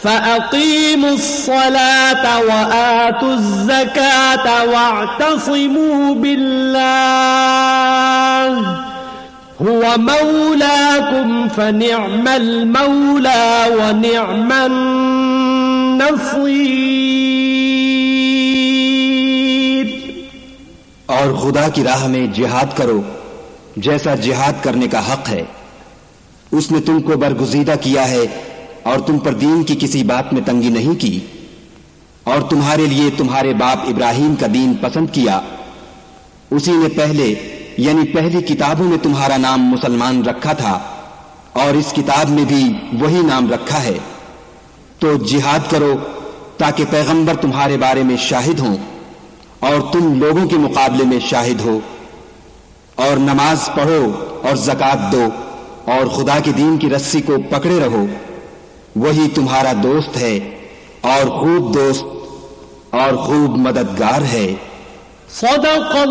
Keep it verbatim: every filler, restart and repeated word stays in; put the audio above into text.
فَأَقِيمُوا الصَّلَاةَ وَآتُوا الزَّكَاةَ وَاعْتَصِمُوا بِاللَّهِ هُوَ مَوْلَاكُمْ فَنِعْمَ الْمَوْلَى وَنِعْمَ النَّصِيرُ۔ اور خدا کی راہ میں جہاد کرو جیسا جہاد کرنے کا حق ہے۔ اس نے تم کو برگزیدہ کیا ہے اور تم پر دین کی کسی بات میں تنگی نہیں کی، اور تمہارے لیے تمہارے باپ ابراہیم کا دین پسند کیا۔ اسی نے پہلے یعنی پہلی کتابوں میں تمہارا نام مسلمان رکھا تھا، اور اس کتاب میں بھی وہی نام رکھا ہے۔ تو جہاد کرو تاکہ پیغمبر تمہارے بارے میں شاہد ہوں اور تم لوگوں کے مقابلے میں شاہد ہو، اور نماز پڑھو اور زکوٰۃ دو، اور خدا کے دین کی رسی کو پکڑے رہو۔ وہی تمہارا دوست ہے اور خوب دوست اور خوب مددگار ہے۔ صدق